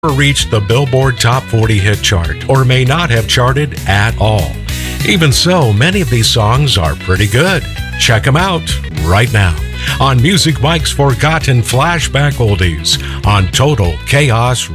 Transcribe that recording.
reached the Billboard Top 40 hit chart or may not have charted at all. Even so, many of these songs are pretty good. Check them out right now on Music Mike's Forgotten Flashback Oldies on Total Chaos